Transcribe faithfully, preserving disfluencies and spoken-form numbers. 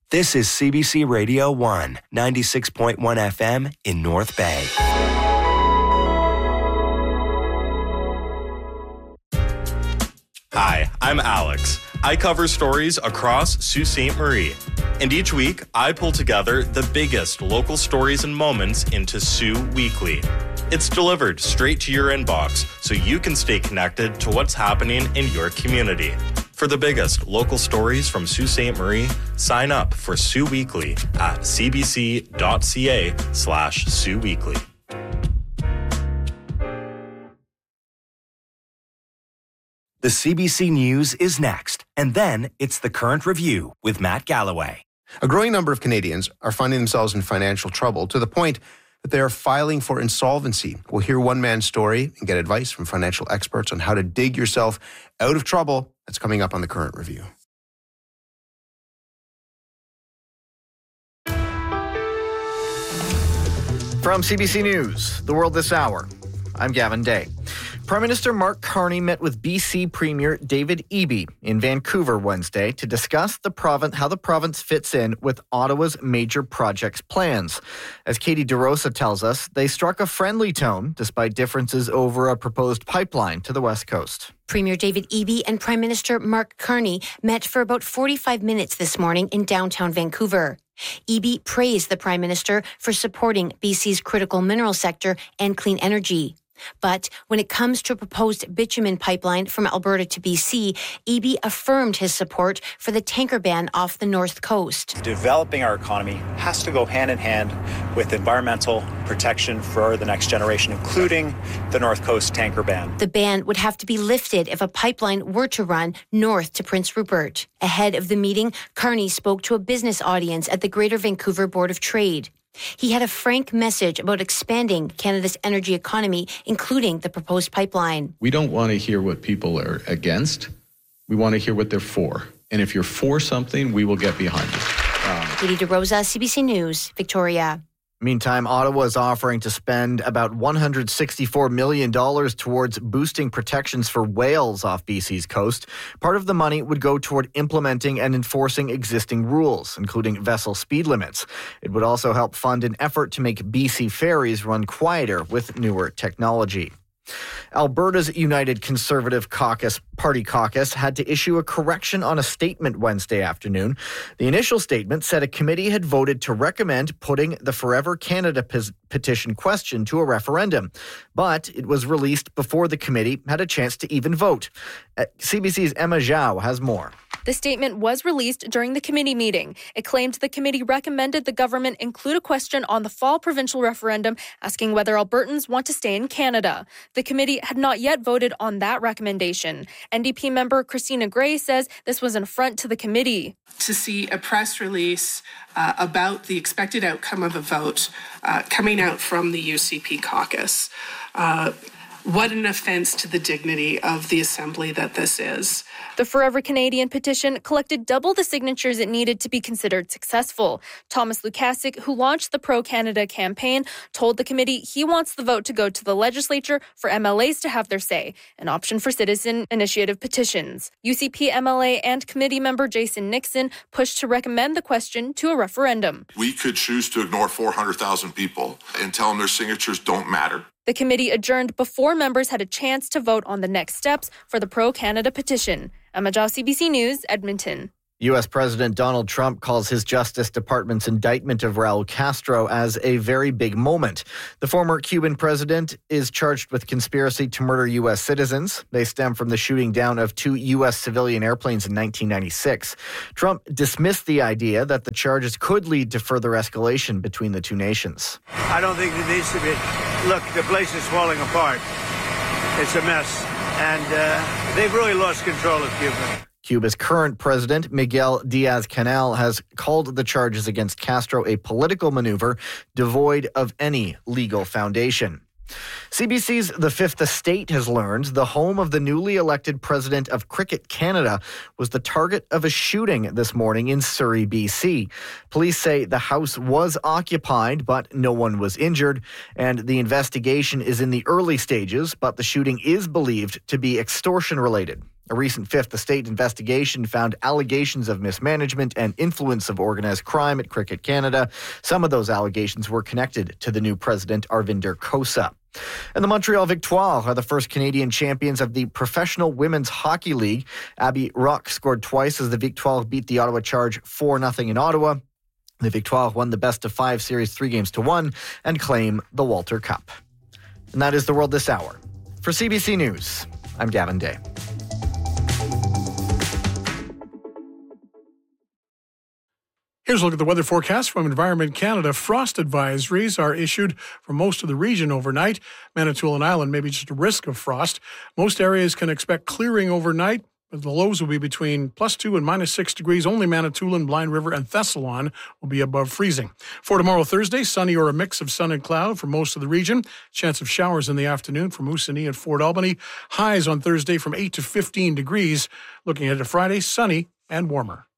This is C B C Radio one, ninety-six point one F M in North Bay. Hi, I'm Alex. I cover stories across Sault Ste. Marie. And each week, I pull together the biggest local stories and moments into Soo Weekly. It's delivered straight to your inbox so you can stay connected to what's happening in your community. For the biggest local stories from Sault Ste. Marie, sign up for Soo Weekly at cbc.ca slash Soo Weekly. The C B C News is next, and then it's The Current Review with Matt Galloway. A growing number of Canadians are finding themselves in financial trouble to the point that they are filing for insolvency. We'll hear one man's story and get advice from financial experts on how to dig yourself out of trouble. That's coming up on The Current Review. From C B C News, The World This Hour, I'm Gavin Day. Prime Minister Mark Carney met with B C Premier David Eby in Vancouver Wednesday to discuss the province, how the province fits in with Ottawa's major projects plans. As Katie DeRosa tells us, they struck a friendly tone despite differences over a proposed pipeline to the West Coast. Premier David Eby and Prime Minister Mark Carney met for about forty-five minutes this morning in downtown Vancouver. Eby praised the Prime Minister for supporting B C's critical mineral sector and clean energy. But when it comes to a proposed bitumen pipeline from Alberta to B C, Eby affirmed his support for the tanker ban off the North Coast. Developing our economy has to go hand in hand with environmental protection for the next generation, including the North Coast tanker ban. The ban would have to be lifted if a pipeline were to run north to Prince Rupert. Ahead of the meeting, Carney spoke to a business audience at the Greater Vancouver Board of Trade. He had a frank message about expanding Canada's energy economy, including the proposed pipeline. We don't want to hear what people are against. We want to hear what they're for. And if you're for something, we will get behind it. Um, Katie DeRosa, C B C News, Victoria. Meantime, Ottawa is offering to spend about one hundred sixty-four million dollars towards boosting protections for whales off B C's coast. Part of the money would go toward implementing and enforcing existing rules, including vessel speed limits. It would also help fund an effort to make B C ferries run quieter with newer technology. Alberta's United Conservative Caucus Party caucus had to issue a correction on a statement Wednesday afternoon. The initial statement said a committee had voted to recommend putting the Forever Canada pes- petition question to a referendum, but it was released before the committee had a chance to even vote. Uh, C B C's Emma Zhao has more. The statement was released during the committee meeting. It claimed the committee recommended the government include a question on the fall provincial referendum asking whether Albertans want to stay in Canada. The committee had not yet voted on that recommendation. N D P member Christina Gray says this was an affront to the committee. To see a press release uh, about the expected outcome of a vote uh, coming out from the U C P caucus. Uh, What an offense to the dignity of the Assembly that this is. The Forever Canadian petition collected double the signatures it needed to be considered successful. Thomas Lukasik, who launched the Pro-Canada campaign, told the committee he wants the vote to go to the legislature for M L As to have their say, an option for citizen initiative petitions. U C P M L A and committee member Jason Nixon pushed to recommend the question to a referendum. We could choose to ignore four hundred thousand people and tell them their signatures don't matter. The committee adjourned before members had a chance to vote on the next steps for the Pro-Canada petition. Emma Zhao, C B C News, Edmonton. U S President Donald Trump calls his Justice Department's indictment of Raul Castro as a very big moment. The former Cuban president is charged with conspiracy to murder U S citizens. They stem from the shooting down of two U S civilian airplanes in nineteen ninety-six. Trump dismissed the idea that the charges could lead to further escalation between the two nations. I don't think it needs to be. Look, the place is falling apart. It's a mess. And uh, they've really lost control of Cuba. Cuba's current president, Miguel Diaz-Canel, has called the charges against Castro a political maneuver devoid of any legal foundation. C B C's The Fifth Estate has learned the home of the newly elected president of Cricket Canada was the target of a shooting this morning in Surrey, B C. Police say the house was occupied, but no one was injured, and the investigation is in the early stages, but the shooting is believed to be extortion-related. A recent Fifth Estate investigation found allegations of mismanagement and influence of organized crime at Cricket Canada. Some of those allegations were connected to the new president, Arvinder Kosa. And the Montreal Victoire are the first Canadian champions of the Professional Women's Hockey League. Abby Rock scored twice as the Victoire beat the Ottawa Charge four nothing in Ottawa. The Victoire won the best-of-five series three games to one and claim the Walter Cup. And that is the world this hour. For C B C News, I'm Gavin Day. Here's a look at the weather forecast from Environment Canada. Frost advisories are issued for most of the region overnight. Manitoulin Island may be just a risk of frost. Most areas can expect clearing overnight, but the lows will be between plus two and minus six degrees. Only Manitoulin, Blind River, and Thessalon will be above freezing. For tomorrow, Thursday, sunny or a mix of sun and cloud for most of the region. Chance of showers in the afternoon for Moosonee and Fort Albany. Highs on Thursday from eight to fifteen degrees. Looking ahead to Friday, sunny and warmer.